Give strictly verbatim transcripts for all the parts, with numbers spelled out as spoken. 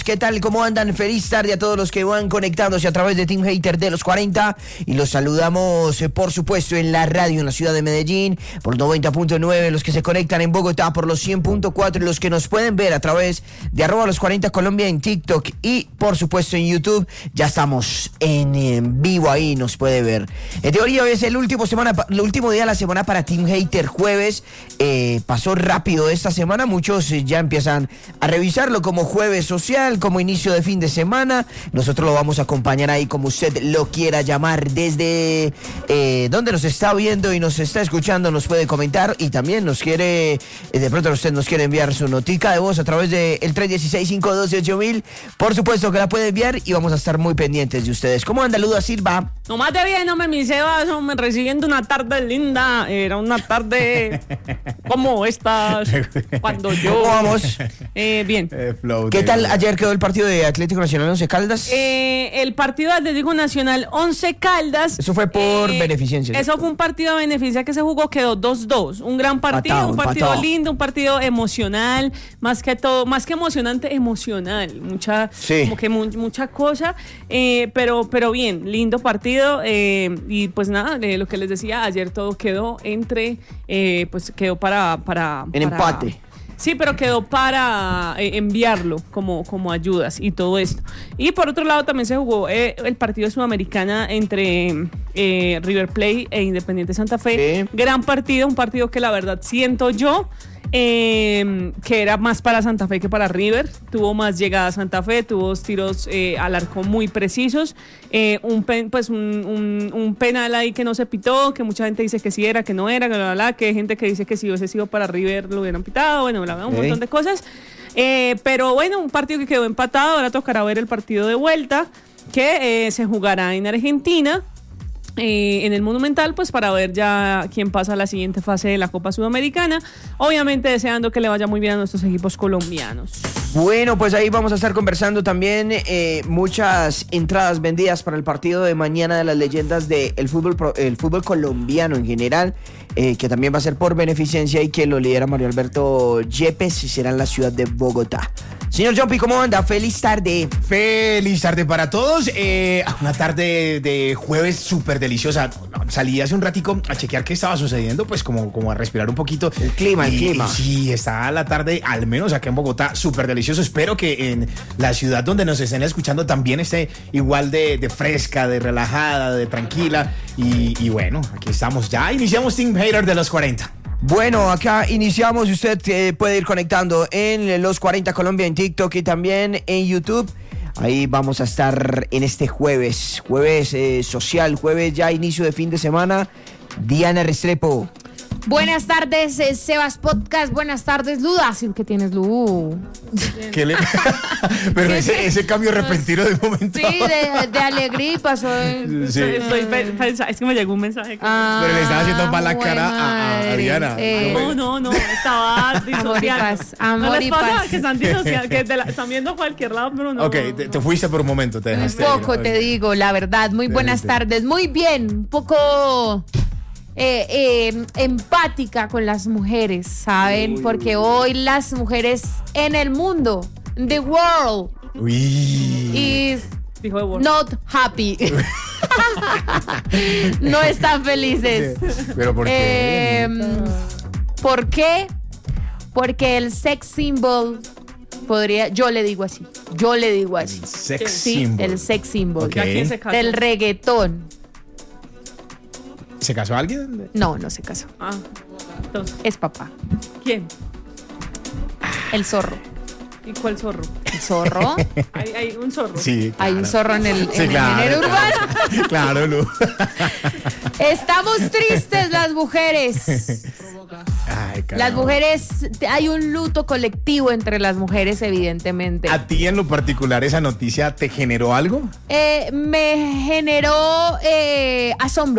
¿Qué tal? ¿Cómo andan? Feliz tarde a todos los que van conectándose a través de Team Hater de los cuarenta. Y los saludamos, eh, por supuesto, en la radio en la ciudad de Medellín, por noventa punto nueve, los que se conectan en Bogotá por los cien punto cuatro, y los que nos pueden ver a través de arroba los cuarenta Colombia en TikTok y, por supuesto, en YouTube. Ya estamos en, en vivo ahí, nos puede ver. En teoría, hoy es el último, semana, el último día de la semana para Team Hater, jueves. Eh, pasó rápido esta semana, muchos eh, ya empiezan a revisarlo como jueves social, como inicio de fin de semana. Nosotros lo vamos a acompañar ahí como usted lo quiera llamar, desde eh, donde nos está viendo y nos está escuchando, nos puede comentar, y también nos quiere, eh, de pronto usted nos quiere enviar su notica de voz a través del de tres uno seis, cinco uno dos, ocho mil. Por supuesto que la puede enviar y vamos a estar muy pendientes de ustedes. ¿Cómo anda Luda Silva? No más de bien, hombre, mi Sebas, me recibiendo una tarde linda. Era una tarde como esta, cuando yo... ¿Cómo vamos? Eh, bien. Eh, flow, ¿Qué tal tío. ayer quedó el partido de Atlético Nacional Once Caldas? Eh, el partido de Atlético Nacional Once Caldas. Eso fue por eh, beneficencia. Eso fue un partido de beneficencia que se jugó, quedó dos dos. Un gran partido, Empatado, un partido empatado. lindo, un partido emocional, más que todo, más que emocionante, emocional. Mucha, Sí. como que mu- mucha cosa, eh, pero, pero bien, lindo partido. Eh, y pues nada, eh, lo que les decía, ayer todo quedó entre, eh, pues quedó para, para, En para- empate. Sí, pero quedó para eh, enviarlo como, como ayudas y todo esto. Y por otro lado también se jugó eh, el partido de Sudamericana entre eh, River Plate e Independiente Santa Fe. Sí. Gran partido, un partido que la verdad siento yo eh, que era más para Santa Fe que para River. Tuvo más llegada Santa Fe, tuvo dos tiros eh, al arco muy precisos. Eh, un, pen, pues un, un, un penal ahí que no se pitó, que mucha gente dice que sí era, que no era, que, bla, bla, bla, que hay gente que dice que si hubiese sido para River lo hubieran pitado, bueno, bla, bla, un Ok. montón de cosas. Eh, pero bueno, un partido que quedó empatado. Ahora tocará ver el partido de vuelta, que eh, se jugará en Argentina, eh, en el Monumental, pues para ver ya quién pasa a la siguiente fase de la Copa Sudamericana. Obviamente deseando que le vaya muy bien a nuestros equipos colombianos. Bueno, pues ahí vamos a estar conversando también eh, muchas entradas vendidas para el partido de mañana de las leyendas del fútbol, pro- el fútbol colombiano en general, eh, que también va a ser por beneficencia y que lo lidera Mario Alberto Yepes y será en la ciudad de Bogotá. Señor Jumpy, ¿cómo anda? Feliz tarde. Feliz tarde para todos. Eh, una tarde de jueves súper deliciosa. Salí hace un ratico a chequear qué estaba sucediendo, pues como, como a respirar un poquito. El clima, el Y- clima. y sí, está la tarde, al menos acá en Bogotá, súper delicioso. Espero que en la ciudad donde nos estén escuchando también esté igual de, de fresca, de relajada, de tranquila. Y, y bueno, aquí estamos ya. Iniciamos Team Hater de los cuarenta. Bueno, acá iniciamos y usted eh, puede ir conectando en los cuarenta Colombia en TikTok y también en YouTube. Ahí vamos a estar en este jueves, jueves eh, social, jueves ya inicio de fin de semana. Diana Restrepo. Buenas tardes, eh, Sebas Podcast. Buenas tardes, Luda. Sí, ¿qué tienes, Lu? ¿Qué le... Pero ese, ese cambio repentino de momento. Sí, de, de alegría y pasó. en- Sí. Estoy pe- pensa- es que me llegó un mensaje. Ah, Pero le estaba haciendo mala cara a- a- a madre. Diana. Eh, No, no, no, estaba disociando. Amor y paz, ¿No amor les y pasa paz. que están disociando, que te la- están viendo a cualquier lado, pero no? Ok, te, te fuiste por un momento, te Un dejaste. poco, ir. te digo, la verdad. Muy buenas Sí. tardes. Muy bien, un poco eh, eh, empática con las mujeres, ¿saben? Porque hoy las mujeres en el mundo, the world, Uy. is Dijo de Word. not happy. No están felices. Pero ¿por qué? Eh, ¿Por qué? Porque el sex symbol podría, yo le digo así, yo le digo así. Sex Sí, symbol. el sex symbol. Ok. ¿Ya quién se casó? Del reggaetón. ¿Se casó alguien? No, no se casó. Ah, entonces, Es papá. ¿quién? El zorro. ¿Y cuál zorro? El zorro. Hay, hay un zorro. Sí. Hay un zorro en el, Sí, en claro, el género claro. urbano. Claro, Lu. Estamos tristes las mujeres. Ay, caramba. Las mujeres, hay un luto colectivo entre las mujeres, evidentemente. ¿A ti en lo particular esa noticia te generó algo? Eh, me generó eh, asombro.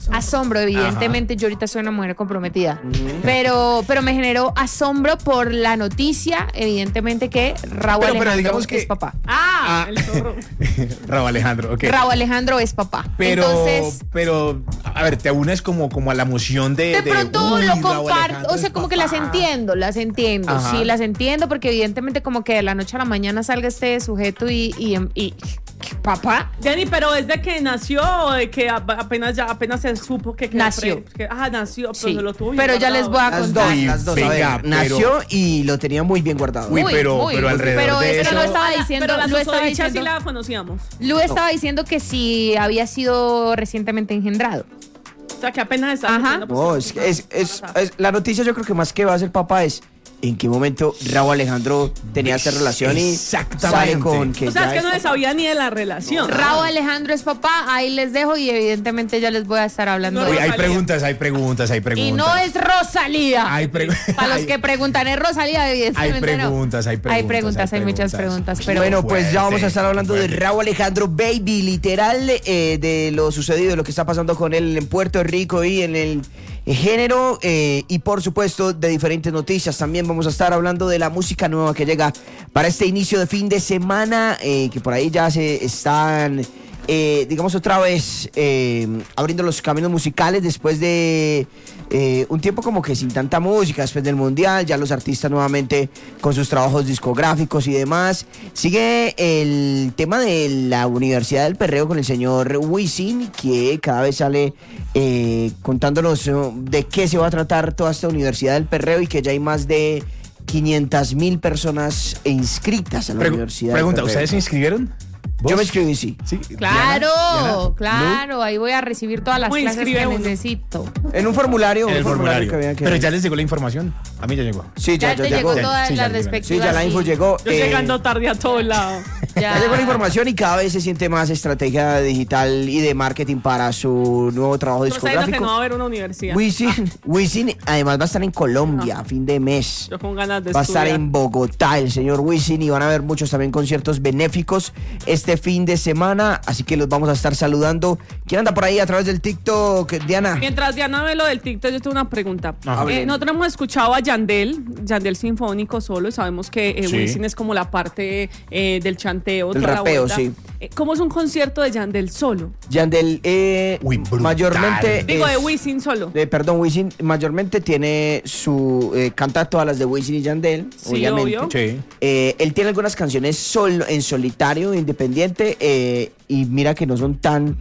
asombro, evidentemente. Ajá. Yo ahorita soy una mujer comprometida, mm. pero, pero me generó asombro por la noticia, evidentemente, que Raúl pero, Alejandro pero digamos que, es papá. Ah, ah. el zorro. Raúl Alejandro, ok. Raúl Alejandro es papá. Pero, Entonces, pero, a ver, te unes como, como a la emoción de. De pronto de, lo comparto, o sea, como que las entiendo, las entiendo, Ajá. sí, las entiendo, porque evidentemente como que de la noche a la mañana salga este sujeto y, y, y papá. Jenny, pero desde que nació o de que apenas ya apenas se supo que, que nació. Que, ah, nació, pero sí. se lo tuvo bien Pero guardado. ya les voy a las contar. Dos, las dos, Venga, a ver, pero... nació y lo tenía muy bien guardado. Uy, muy, pero, muy, pero alrededor pero de eso eso. lo estaba diciendo, pero la lo estaba diciendo diciendo. sí la conocíamos. Lu estaba diciendo que si había sido recientemente engendrado. O sea, que apenas está. Ajá. No, es, es, es, es, la noticia yo creo que más que va a ser papá es en qué momento Raúl Alejandro tenía esa relación y sale con que o sea, ya es que no es le sabía ni de la relación. No. Raúl Alejandro es papá, ahí les dejo y evidentemente ya les voy a estar hablando no, de Uy, eso. hay preguntas, hay preguntas, hay preguntas. Y no es Rosalía. Hay pregu- Para los que preguntan, ¿es Rosalía? Evidentemente hay preguntas, no. hay preguntas. Hay preguntas, hay, hay muchas preguntas. Pero bueno, pues ya vamos a estar hablando fuerte. de Raúl Alejandro Baby, literal, eh, de lo sucedido, de lo que está pasando con él en Puerto Rico y en el género, eh, y por supuesto de diferentes noticias. También vamos a estar hablando de la música nueva que llega para este inicio de fin de semana, eh, que por ahí ya se están, eh, digamos otra vez, eh, abriendo los caminos musicales después de eh, un tiempo como que sin tanta música, después del mundial, ya los artistas nuevamente con sus trabajos discográficos y demás. Sigue el tema de la Universidad del Perreo con el señor Wisin, que cada vez sale eh, contándonos de qué se va a tratar toda esta Universidad del Perreo y que ya hay más de quinientas mil personas inscritas a la Pregu- Universidad Pregunta, del Perreo. ¿ustedes se inscribieron? ¿Vos? Yo me inscribí, sí. ¿Sí? claro, Diana, Diana, claro, ahí voy a recibir todas las Muy clases que inscribe uno. necesito. En un formulario. En un el formulario. que había que- Pero ya les llegó la información. A mí ya llegó. Sí, ya, Ya, ya te llegó llegó. todas Sí, ya las llegó. respectivas. Sí, ya la info sí. llegó. Yo eh, llegando tarde a todos lados. Ya llegó la información y cada vez se siente más estrategia digital y de marketing para su nuevo trabajo Pero sabiendo que discográfico. no va a haber una universidad. Wisin, Wisin además va a estar en Colombia a fin de mes. Yo con ganas de Va a estar estudiar. en Bogotá el señor Wisin y van a haber muchos también conciertos benéficos este fin de semana, así que los vamos a estar saludando. ¿Quién anda por ahí a través del TikTok, Diana? Mientras Diana ve lo del TikTok, yo tengo una pregunta. Ajá. Eh, nosotros hemos escuchado a Yandel, Yandel Sinfónico solo, y sabemos que eh, Sí. Wisin es como la parte eh, del chanteo, Del toda la rapeo, vuelta. sí. Eh, ¿Cómo es un concierto de Yandel solo? Yandel eh, Uy, brutal. mayormente Digo, de es- Wisin solo. de- perdón, Wisin mayormente tiene su eh, canta todas las de Wisin y Yandel, Sí, obviamente. obvio. Sí. Eh, él tiene algunas canciones solo, en solitario, independiente, eh, y mira que no son tan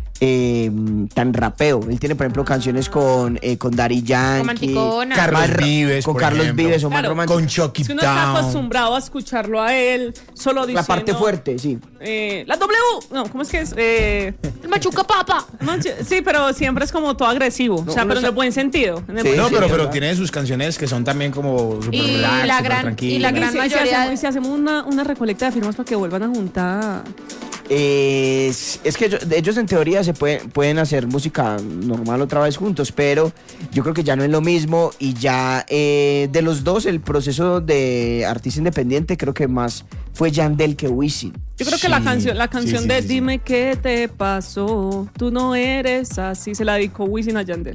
eh, tan rapeo. Él tiene, por ejemplo, canciones con, eh, con Daddy Yankee, Romanticona. Carlos más ra- Vives, con por Carlos ejemplo. Vives, o más Claro. romántico. Con Chucky Es que uno está Town. acostumbrado a escucharlo a él, solo diciendo... La parte fuerte, sí. Eh, la W, no, ¿cómo es que es? Eh, El machuca papa. manche- sí, pero siempre es como todo agresivo, No, o sea, uno pero en sa- el buen sentido. En el Sí, buen No, sí, pero, es pero verdad. tiene sus canciones que son también como super Y relax, la super gran- tranquilas. y la Y gran si- y si mayoría- hacemos, y si hacemos una, una recolecta de firmas para que vuelvan a juntar. Eh, es, es que ellos, ellos en teoría se pueden, pueden hacer música normal otra vez juntos, pero yo creo que ya no es lo mismo y ya eh, de los dos el proceso de artista independiente creo que más fue Yandel que Wisin. Yo creo que la Sí, canción, la sí, canción sí, de sí, sí. Dime qué te pasó, tú no eres así, se la dedicó Wisin a Yandel.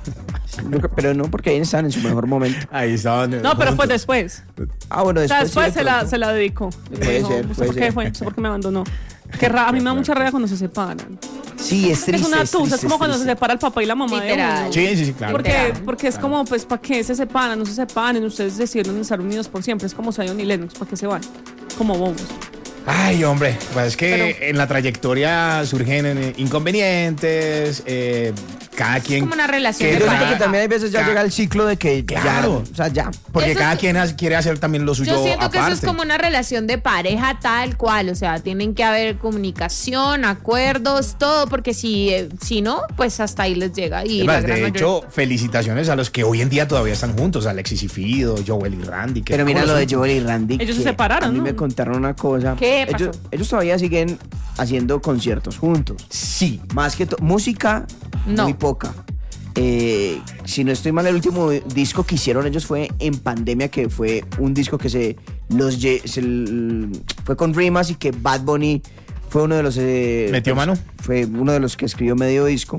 Yo creo- pero no porque ahí están en su mejor momento. Ahí estaban. No, pero fue después. Ah, bueno, O sea, después, después sí, se la, pronto. se la dedicó. Puede Le dijo, ser, no sé puede por qué ser. fue, no sé por qué me abandonó. Que ra- a mí me da mucha rabia cuando se separan. Sí, es triste. es una es tusa, triste, es como es cuando se triste. separa el papá y la mamá Literal. de uno. Sí, sí, sí, claro. Porque, Literal. porque es como, pues, ¿para qué se separan? No se separen, ustedes decidieron estar unidos por siempre. Es como Zion y Lennox, ¿para qué se van? Como bobos. Ay, hombre, pues es que Pero- en la trayectoria surgen eh, inconvenientes, eh, cada quien... como una relación que Yo de siento pareja. que también hay veces ya Ca- llega el ciclo de que Claro. ya, o sea, ya. Porque Eso cada es- quien ha- quiere hacer también lo suyo Yo siento que eso es aparte. como una relación de pareja tal cual, o sea, tienen que haber comunicación, acuerdos, todo, porque si, eh, si no, pues hasta ahí les llega. Y Es la más, gran de mayoría- hecho, felicitaciones a los que hoy en día todavía están juntos, Alexis y Fido, Joel y Randy. que Pero mira ¿cómo lo de son? Joel y Randy. Ellos se que separaron, A mí ¿no? me contaron una cosa. ¿Qué pasó? Ellos, ellos todavía siguen haciendo conciertos juntos. Sí. Más que todo, música, No. muy poca. Eh, si no estoy mal, el último disco que hicieron ellos fue en pandemia, que fue un disco que se los lle- se l- fue con rimas y que Bad Bunny fue uno de los eh, ¿Metió mano? Fue uno de los que escribió medio disco.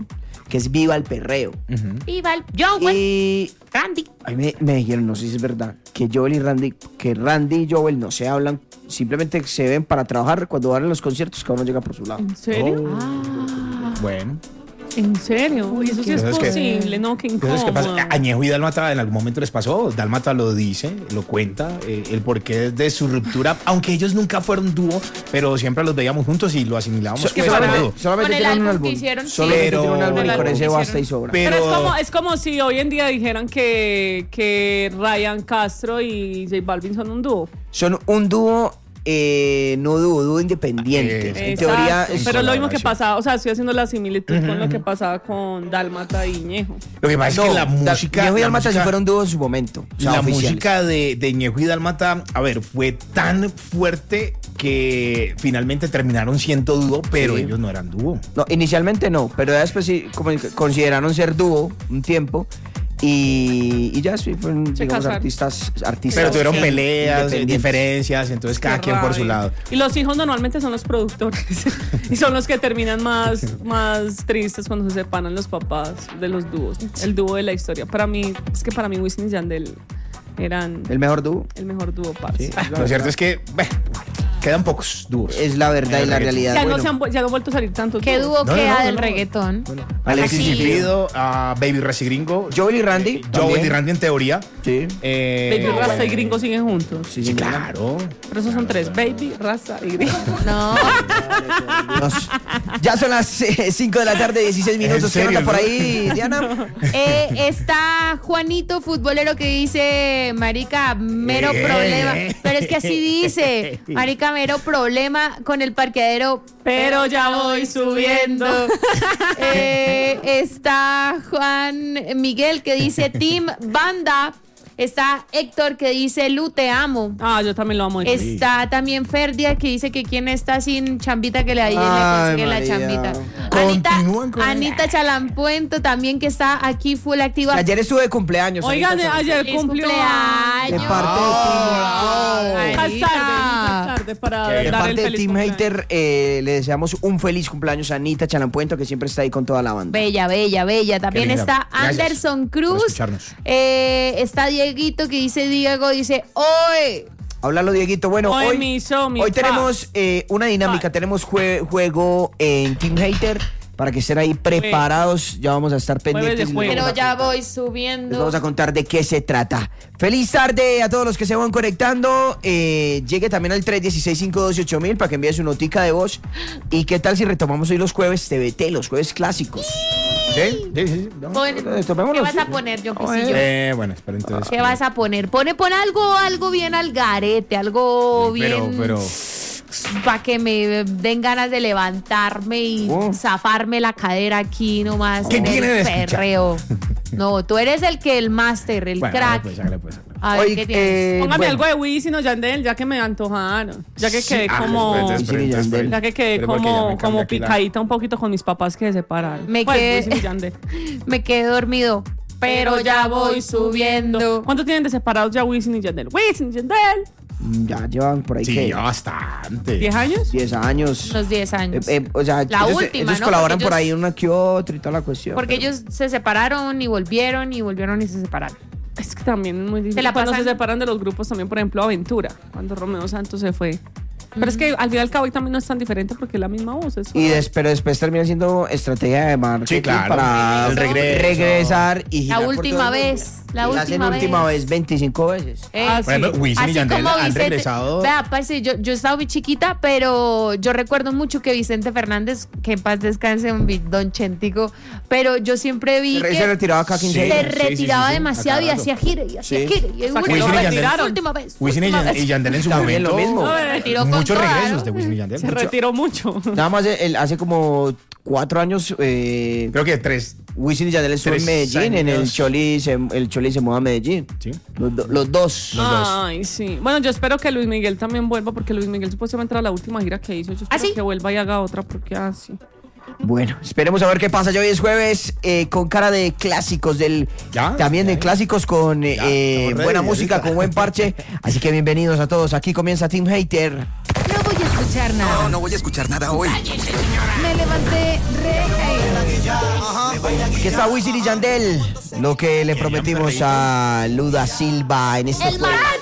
que es Viva el Perreo. Ujú. Viva el Joel. Y Randy. a mí me, me dijeron, no sé si es verdad, que Joel y Randy, que Randy y Joel no se hablan, simplemente se ven para trabajar cuando van a los conciertos, cada uno llega por su lado. ¿En serio? Oh. Ah. Bueno. ¿En serio? Uy, eso sí es Entonces, ¿qué? posible, ¿no? Qué Entonces, ¿qué incómodo. pasa? Añejo y Dálmata en algún momento les pasó. Dálmata lo dice, lo cuenta, eh, el porqué de su ruptura, aunque ellos nunca fueron dúo, pero siempre los veíamos juntos y lo asimilábamos So- pues, para- como dúo. solamente Con el tienen un álbum álbum. que hicieron, sí. Solamente Pero- tienen un álbum y Con el con álbum ese que basta y hicieron. sobra. Pero- Pero es como, es como si hoy en día dijeran que, que Ryan Castro y J Balvin son un dúo. Son un dúo, eh, no dúo, dúo independiente. Exacto. En teoría, Exacto. es- Pero lo mismo que colaboración. pasaba, o sea, estoy haciendo la similitud con lo que pasaba con Dálmata y Ñejo. Lo que pasa no, es que la Da- música. Ñejo y la Dálmata sí música- fueron dúos en su momento. O sea, la oficiales. música de, de Ñejo y Dálmata, a ver, fue tan fuerte que finalmente terminaron siendo dúo, pero Sí. ellos no eran dúo. No, inicialmente no, pero ya después sí como que consideraron ser dúo un tiempo y, y ya sí fueron, Se digamos, casaron. artistas, artistas. Pero tuvieron Sí. peleas, eh, independientes. diferencias, entonces cada Qué quien por su rabia. lado. Y los hijos normalmente son los productores y son los que terminan más, más tristes cuando se separan los papás de los dúos. El dúo de la historia. Para mí, es que para mí Wisin y Yandel eran El mejor dúo. el mejor dúo, parce. Sí. Ah, lo cierto es que bueno, quedan pocos dúos. Es la verdad y la El reggaetón. realidad. Ya, Bueno, no se han, vu- ya no han vuelto a salir tantos ¿Qué dúos. dúo No, no, queda no, del no. reggaetón? Alexis Alexis y y Fido. Fido, a Baby Rasta y Gringo. Joel y Randy. Joel también. y Randy en teoría. Sí. Eh, Baby Rasta y bueno, Gringo siguen juntos. Sí, Sí, sí, claro. Pero esos son tres, Baby, Rasta y Gringo. No. Nos- Ya son las cinco de la tarde, dieciséis minutos. ¿Qué serio, anda por no? ahí, Diana? Eh, está Juanito, futbolero, que dice, marica, mero Eh. problema. Pero es que así dice, marica, mero problema con el parqueadero. Pero ya voy subiendo. Eh, está Juan Miguel, que dice, Team Banda. Está Héctor, que dice, Lu, te amo. Ah, yo también lo amo. Está también Ferdia, que dice que quien está sin chambita, que le ahí le Ay, consigue la María. chambita. Anita, Continúan con- Anita Chalampuento también, que está aquí full activa. Ayer estuve de cumpleaños. Oigan, Anita, ayer Feliz cumplió cumpleaños. De parte Oh, de Nunca es Anita. tarde, nunca es tarde para Qué dar De el parte del feliz Team cumpleaños. Hater, eh, le deseamos un feliz cumpleaños a Anita Chalampuento, que siempre está ahí con toda la banda. Bella, bella, bella. También linda. está Gracias Anderson por Cruz. escucharnos. Eh, está Dieguito, que dice Diego, dice, ¡Oye! Háblalo, Dieguito. Bueno, Hoy hoy, mi so, mi hoy fa. tenemos eh, una dinámica. Fa. Tenemos jue- juego en Team Hater para que estén ahí preparados. Ya vamos a estar Jueves de pendientes. y les juego. vamos Pero a ya contar. voy Les subiendo. vamos a contar de qué se trata. Feliz tarde a todos los que se van conectando. Eh, llegue también al tres uno seis, cinco dos ocho mil para que envíe su notica de voz. ¿Y qué tal si retomamos hoy los jueves T V T, los jueves clásicos? ¿Sí? Sí, sí. ¿no? Pon- Eh, tomémoslo, ¿Qué vas sí. a poner, yo Oye. Eh, bueno, espera entonces. ¿Qué vas a poner? Pone, pon algo, algo bien al garete, algo Pero, bien. pero. Para que me den ganas de levantarme y Oh. zafarme la cadera aquí nomás. ¿Qué en el tiene de escuchar? perreo. No, tú eres el que el máster, el Bueno, crack. pues, hágale, pues, hágale. A ver, Oye, ¿qué tienes? eh, Póngame bueno. algo de Wisin o Yandel, ya que me antojaron. Ya que Sí, quedé ah, como. espera, espera, Wisin y espera, espera. Yandel. Ya que quedé Espera, porque ya me como, cambia como aquí la- picadita un poquito con mis papás que se separaron. Me Pues, quedé- Wisin y Yandel. Me quedé dormido. Pero ya voy subiendo. ¿Cuánto tienen de separados ya Wisin y Yandel? Wisin y Yandel. Mm, Ya llevan por ahí Sí, que ya bastante. ¿diez años? diez años. Unos diez años. Eh, eh, o sea, La ellos, última, ellos ¿no? colaboran Porque por ellos- ahí una que otra y toda la cuestión. Porque pero- ellos se separaron y volvieron y volvieron y se separaron. Es que también es muy difícil. Se la Cuando pasan- se separan de los grupos también, por ejemplo, Aventura, cuando Romeo Santos se fue. Pero es que al fin y al cabo ahí también no es tan diferente porque es la misma voz. Es Y des- pero después termina siendo estrategia de marketing Sí, claro. para El regreso. regresar y La girar por última todo el mundo. vez, la Y última hacen última vez. vez veinticinco veces. Eh, Ah, Por ejemplo, Wisin y Así Yandel como han Vicente. regresado. Vea, parce, yo, yo estaba muy chiquita, pero yo recuerdo mucho que Vicente Fernández, que en paz descanse, un bi- don Chentico, pero yo siempre vi Se re- que se retiraba cada quince Sí. se días. sí, sí, retiraba sí, demasiado a y cada rato. hacía gire y hacía Sí. gire. Y Hasta que última lo vez, retiraron. última vez. Wisin y última Yandel, vez. y Yandel en su También momento. lo mismo. No, eh, retiró con Muchos toda, regresos ¿no? de Wisin y Yandel. se Mucho- retiró mucho. Nada más el- hace como cuatro años eh, Creo que tres. Wisin y Yandel estuvo en Tres Medellín, en el años. Choli, se, el Choli se muda a Medellín. Sí. Los, do- los dos. Los dos. Ay, sí. Bueno, yo espero que Luis Miguel también vuelva porque Luis Miguel supuestamente era la última gira que hizo. Yo espero ¿Ah, sí? que vuelva y haga otra porque así. Bueno, esperemos a ver qué pasa. Ya hoy es jueves eh, con cara de clásicos del Ya, también ya, de ya. clásicos con eh, Ya, eh, estamos ready, buena ya música, lista. con buen parche. Así que bienvenidos a todos. Aquí comienza Team Hater. No voy a escuchar escuchar nada. No, no voy a escuchar nada hoy. Me levanté re... Aquí está Wisin y Yandel, lo que le prometimos a Luda Silva en este ¡El juego. mariachi!